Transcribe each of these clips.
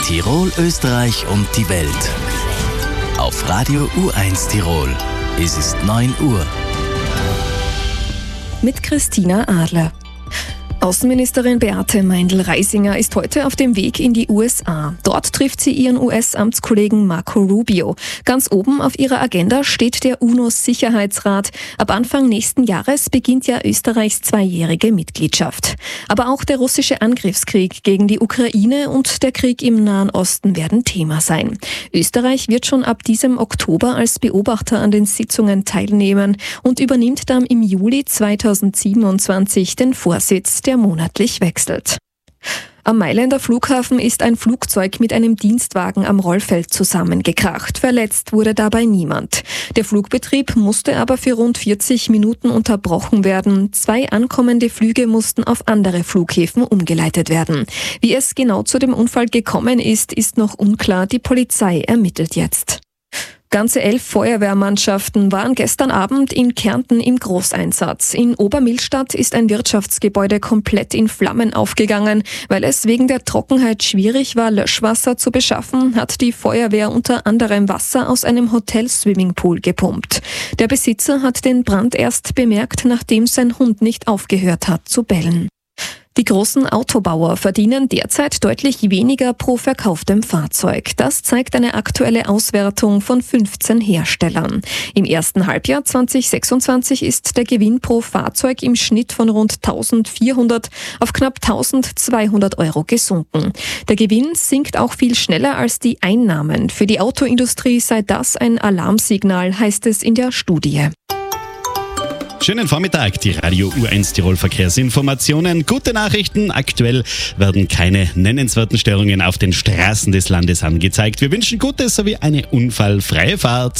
Tirol, Österreich und die Welt. Auf Radio U1 Tirol. Es ist 9 Uhr. Mit Christina Adler. Außenministerin Beate Meindl-Reisinger ist heute auf dem Weg in die USA. Dort trifft sie ihren US-Amtskollegen Marco Rubio. Ganz oben auf ihrer Agenda steht der UNO-Sicherheitsrat. Ab Anfang nächsten Jahres beginnt ja Österreichs 2-jährige Mitgliedschaft. Aber auch der russische Angriffskrieg gegen die Ukraine und der Krieg im Nahen Osten werden Thema sein. Österreich wird schon ab diesem Oktober als Beobachter an den Sitzungen teilnehmen und übernimmt dann im Juli 2027 den Vorsitz, der monatlich wechselt. Am Mailänder Flughafen ist ein Flugzeug mit einem Dienstwagen am Rollfeld zusammengekracht. Verletzt wurde dabei niemand. Der Flugbetrieb musste aber für rund 40 Minuten unterbrochen werden. 2 ankommende Flüge mussten auf andere Flughäfen umgeleitet werden. Wie es genau zu dem Unfall gekommen ist, ist noch unklar. Die Polizei ermittelt jetzt. Ganze 11 Feuerwehrmannschaften waren gestern Abend in Kärnten im Großeinsatz. In Obermillstadt ist ein Wirtschaftsgebäude komplett in Flammen aufgegangen. Weil es wegen der Trockenheit schwierig war, Löschwasser zu beschaffen, hat die Feuerwehr unter anderem Wasser aus einem Hotel-Swimmingpool gepumpt. Der Besitzer hat den Brand erst bemerkt, nachdem sein Hund nicht aufgehört hat zu bellen. Die großen Autobauer verdienen derzeit deutlich weniger pro verkauftem Fahrzeug. Das zeigt eine aktuelle Auswertung von 15 Herstellern. Im ersten Halbjahr 2026 ist der Gewinn pro Fahrzeug im Schnitt von rund 1.400 auf knapp 1.200 Euro gesunken. Der Gewinn sinkt auch viel schneller als die Einnahmen. Für die Autoindustrie sei das ein Alarmsignal, heißt es in der Studie. Schönen Vormittag, die Radio U1 Tirol Verkehrsinformationen. Gute Nachrichten, aktuell werden keine nennenswerten Störungen auf den Straßen des Landes angezeigt. Wir wünschen Gutes sowie eine unfallfreie Fahrt.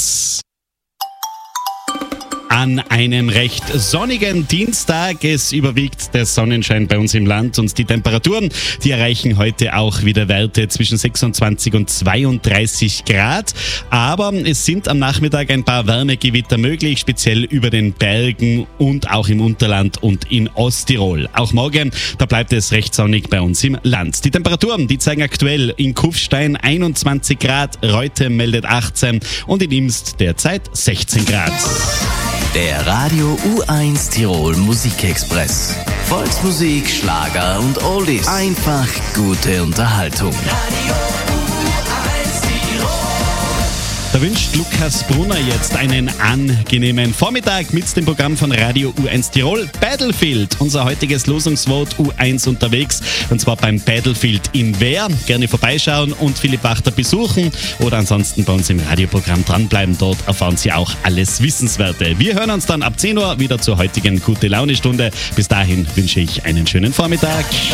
An einem recht sonnigen Dienstag. Es überwiegt der Sonnenschein bei uns im Land und die Temperaturen, die erreichen heute auch wieder Werte zwischen 26 und 32 Grad. Aber es sind am Nachmittag ein paar Wärmegewitter möglich, speziell über den Bergen und auch im Unterland und in Osttirol. Auch morgen, da bleibt es recht sonnig bei uns im Land. Die Temperaturen, die zeigen aktuell in Kufstein 21 Grad, Reute meldet 18 und in Imst derzeit 16 Grad. Der Radio U1 Tirol Musikexpress. Volksmusik, Schlager und Oldies. Einfach gute Unterhaltung. Radio U1 Tirol. Da wünscht Lukas Brunner jetzt einen angenehmen Vormittag mit dem Programm von Radio U1 Tirol. Battlefield, unser heutiges Losungsvote U1 unterwegs, und zwar beim Battlefield in Wehr. Gerne vorbeischauen und Philipp Wachter besuchen oder ansonsten bei uns im Radioprogramm dranbleiben. Dort erfahren Sie auch alles Wissenswerte. Wir hören uns dann ab 10 Uhr wieder zur heutigen Gute-Laune-Stunde. Bis dahin wünsche ich einen schönen Vormittag.